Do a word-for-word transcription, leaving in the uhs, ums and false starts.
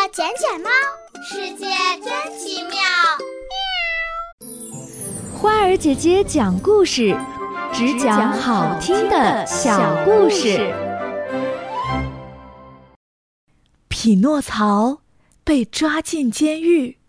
捡捡猫，世界真奇妙。 花儿姐姐讲故事，只讲好听的小故事。匹诺曹被抓进监狱。